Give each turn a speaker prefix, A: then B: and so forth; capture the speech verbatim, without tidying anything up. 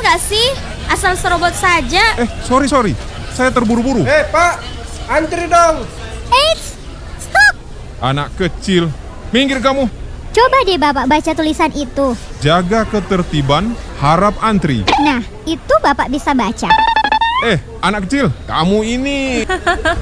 A: nggak sih? Asal serobot saja.
B: Eh, sorry, sorry. Saya terburu-buru.
C: Eh, Pak, antri dong.
A: Eits, stop.
B: Anak kecil, minggir kamu.
D: Coba deh Bapak baca tulisan itu.
B: Jaga ketertiban, harap antri.
D: Nah, itu Bapak bisa baca.
B: Eh, anak kecil, kamu ini